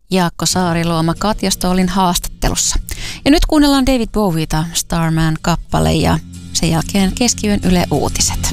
Jaakko Saariluoma Katja Stollin haastattelussa. Ja nyt kuunnellaan David Bowieta Starman-kappale ja sen jälkeen Keskiyön Yle Uutiset.